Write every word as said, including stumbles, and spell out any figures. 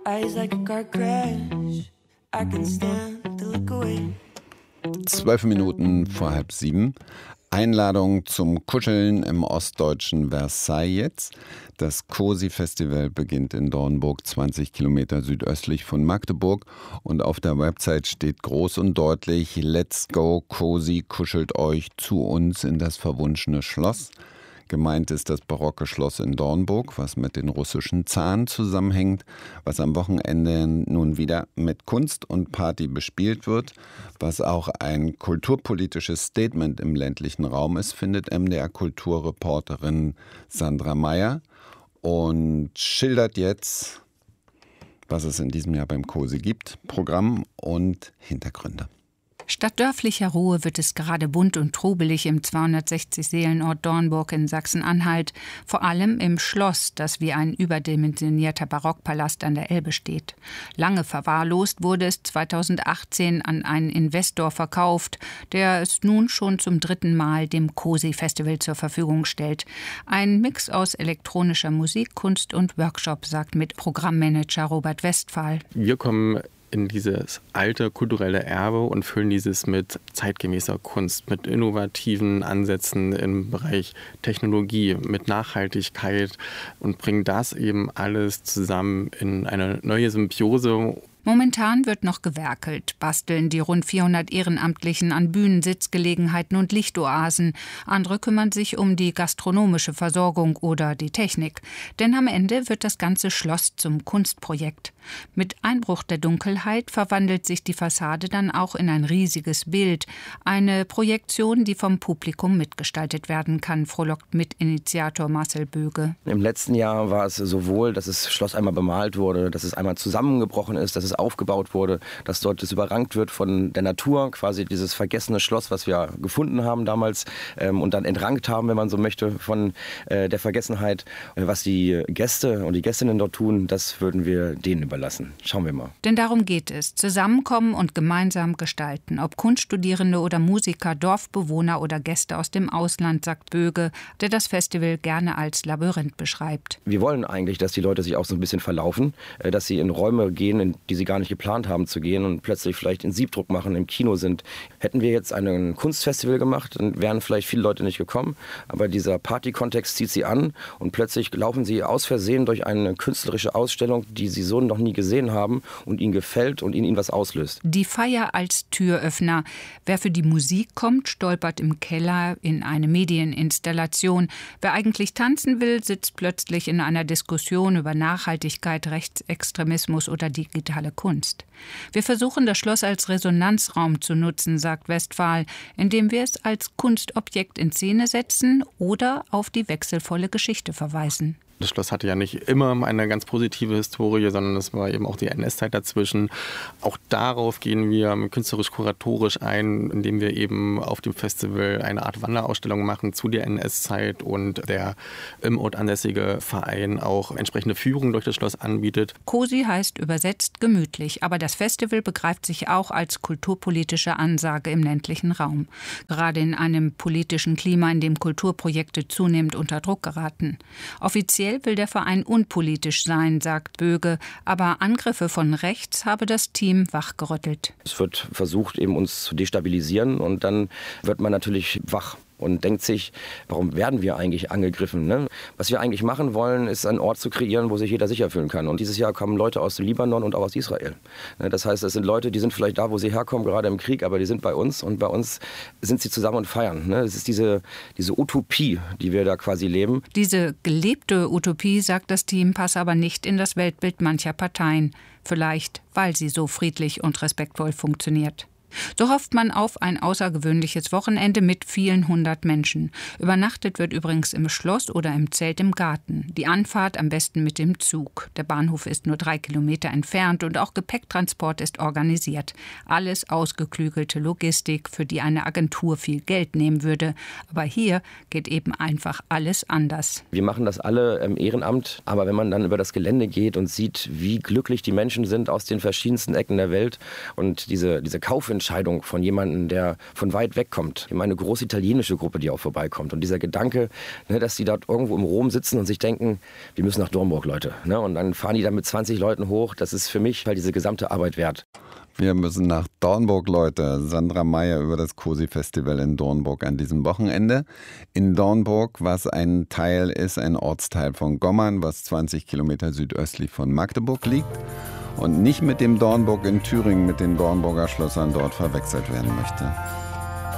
eyes like a car crash. I can stand to look away. Zwölf Minuten vor halb sieben. Einladung zum Kuscheln im ostdeutschen Versailles jetzt. Das Cosi-Festival beginnt in Dornburg, zwanzig Kilometer südöstlich von Magdeburg. Und auf der Website steht groß und deutlich: Let's go, Cosi, kuschelt euch zu uns in das verwunschene Schloss. Gemeint ist das barocke Schloss in Dornburg, was mit den russischen Zaren zusammenhängt, was am Wochenende nun wieder mit Kunst und Party bespielt wird. Was auch ein kulturpolitisches Statement im ländlichen Raum ist, findet M D R-Kulturreporterin Sandra Meyer und schildert jetzt, was es in diesem Jahr beim Cosi gibt, Programm und Hintergründe. Statt dörflicher Ruhe wird es gerade bunt und trubelig im zweihundertsechzig Seelenort Dornburg in Sachsen-Anhalt, vor allem im Schloss, das wie ein überdimensionierter Barockpalast an der Elbe steht. Lange verwahrlost wurde es zweitausendachtzehn an einen Investor verkauft, der es nun schon zum dritten Mal dem Cosi-Festival zur Verfügung stellt. Ein Mix aus elektronischer Musik, Kunst und Workshop, sagt mit Programmmanager Robert Westphal. Wir kommen in dieses alte kulturelle Erbe und füllen dieses mit zeitgemäßer Kunst, mit innovativen Ansätzen im Bereich Technologie, mit Nachhaltigkeit und bringen das eben alles zusammen in eine neue Symbiose. Momentan wird noch gewerkelt, basteln die rund vierhundert Ehrenamtlichen an Bühnen, Sitzgelegenheiten und Lichtoasen. Andere kümmern sich um die gastronomische Versorgung oder die Technik. Denn am Ende wird das ganze Schloss zum Kunstprojekt. Mit Einbruch der Dunkelheit verwandelt sich die Fassade dann auch in ein riesiges Bild. Eine Projektion, die vom Publikum mitgestaltet werden kann, frohlockt Mitinitiator Marcel Böge. Im letzten Jahr war es sowohl, dass das Schloss einmal bemalt wurde, dass es einmal zusammengebrochen ist, dass es aufgebaut wurde, dass dort es überrankt wird von der Natur, quasi dieses vergessene Schloss, was wir gefunden haben damals ähm, und dann entrankt haben, wenn man so möchte, von äh, der Vergessenheit. Was die Gäste und die Gästinnen dort tun, das würden wir denen überlassen. Schauen wir mal. Denn darum geht es. Zusammenkommen und gemeinsam gestalten. Ob Kunststudierende oder Musiker, Dorfbewohner oder Gäste aus dem Ausland, sagt Böge, der das Festival gerne als Labyrinth beschreibt. Wir wollen eigentlich, dass die Leute sich auch so ein bisschen verlaufen, äh, dass sie in Räume gehen, in die sie gar nicht geplant haben zu gehen und plötzlich vielleicht in Siebdruck machen, im Kino sind. Hätten wir jetzt ein Kunstfestival gemacht, dann wären vielleicht viele Leute nicht gekommen, aber dieser Party-Kontext zieht sie an und plötzlich laufen sie aus Versehen durch eine künstlerische Ausstellung, die sie so noch nie gesehen haben und ihnen gefällt und in ihnen was auslöst. Die Feier als Türöffner. Wer für die Musik kommt, stolpert im Keller in eine Medieninstallation. Wer eigentlich tanzen will, sitzt plötzlich in einer Diskussion über Nachhaltigkeit, Rechtsextremismus oder digitale Kunst. Wir versuchen, das Schloss als Resonanzraum zu nutzen, sagt Westphal, indem wir es als Kunstobjekt in Szene setzen oder auf die wechselvolle Geschichte verweisen. Das Schloss hatte ja nicht immer eine ganz positive Historie, sondern es war eben auch die N S-Zeit dazwischen. Auch darauf gehen wir künstlerisch-kuratorisch ein, indem wir eben auf dem Festival eine Art Wanderausstellung machen zu der N S-Zeit und der im Ort ansässige Verein auch entsprechende Führungen durch das Schloss anbietet. Cosi heißt übersetzt gemütlich, aber das Festival begreift sich auch als kulturpolitische Ansage im ländlichen Raum. Gerade in einem politischen Klima, in dem Kulturprojekte zunehmend unter Druck geraten. Offiziell will der Verein unpolitisch sein, sagt Böge, aber Angriffe von rechts habe das Team wachgerüttelt. Es wird versucht, eben uns zu destabilisieren und dann wird man natürlich wach und denkt sich, warum werden wir eigentlich angegriffen? Ne? Was wir eigentlich machen wollen, ist einen Ort zu kreieren, wo sich jeder sicher fühlen kann. Und dieses Jahr kommen Leute aus dem Libanon und auch aus Israel. Das heißt, es sind Leute, die sind vielleicht da, wo sie herkommen, gerade im Krieg, aber die sind bei uns und bei uns sind sie zusammen und feiern. Es ist diese, diese Utopie, die wir da quasi leben. Diese gelebte Utopie, sagt das Team, passe aber nicht in das Weltbild mancher Parteien. Vielleicht, weil sie so friedlich und respektvoll funktioniert. So hofft man auf ein außergewöhnliches Wochenende mit vielen hundert Menschen. Übernachtet wird übrigens im Schloss oder im Zelt im Garten. Die Anfahrt am besten mit dem Zug. Der Bahnhof ist nur drei Kilometer entfernt und auch Gepäcktransport ist organisiert. Alles ausgeklügelte Logistik, für die eine Agentur viel Geld nehmen würde. Aber hier geht eben einfach alles anders. Wir machen das alle im Ehrenamt, aber wenn man dann über das Gelände geht und sieht, wie glücklich die Menschen sind aus den verschiedensten Ecken der Welt und diese, diese Kaufentscheidung Entscheidung von jemandem, der von weit weg kommt. Immer eine große italienische Gruppe, die auch vorbeikommt. Und dieser Gedanke, ne, dass die dort irgendwo im Rom sitzen und sich denken, wir müssen nach Dornburg, Leute. Ne? Und dann fahren die da mit zwanzig Leuten hoch. Das ist für mich halt diese gesamte Arbeit wert. Wir müssen nach Dornburg, Leute. Sandra Meyer über das Cosi-Festival in Dornburg an diesem Wochenende. In Dornburg, was ein Teil ist, ein Ortsteil von Gommern, was zwanzig Kilometer südöstlich von Magdeburg liegt und nicht mit dem Dornburg in Thüringen, mit den Dornburger Schlössern dort verwechselt werden möchte.